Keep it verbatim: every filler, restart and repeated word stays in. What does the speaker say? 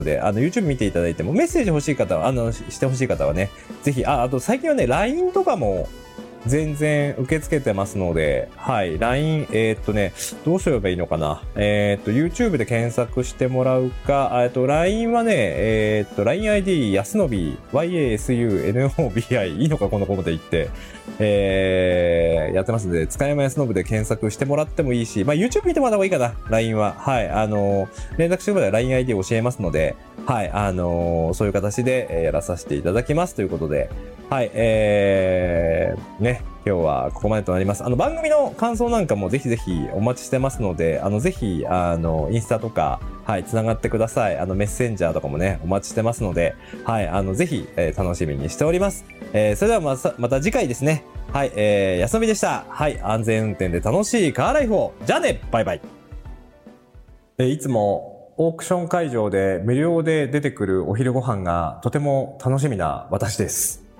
で、あの、YouTube 見ていただいても、メッセージ欲しい方は、あの、して欲しい方はね、ぜひ、あ、あと最近はね、ライン とかも、全然受け付けてますので、はい、ライン、えー、っとね、どうすればいいのかな。えー、っと、YouTube で検索してもらうか、えー、っと、ライン はね、えー、っと、ラインアイディー やすのび、ワイエーエスユーエヌオービーアイ、いいのかこのことで言って、えー、やってますので、塚山やすのぶで検索してもらってもいいし、まあ、YouTube 見てもらった方がいいかな、ライン は。はい、あの、連絡してもらえば ラインアイディー 教えますので、はい、あの、そういう形でやらさせていただきますということで、はい、えー、ね、今日はここまでとなります。あの、番組の感想なんかもぜひぜひお待ちしてますので、あの、ぜひ、あの、インスタとか、はい、つながってください。あの、メッセンジャーとかもね、お待ちしてますので、はい、あの、ぜひ、えー、楽しみにしております。えー、それではまた、また次回ですね。はい、えー、やすのびでした。はい、安全運転で楽しいカーライフを。じゃあね、バイバイ。えー、いつも、オークション会場で無料で出てくるお昼ご飯がとても楽しみな私です。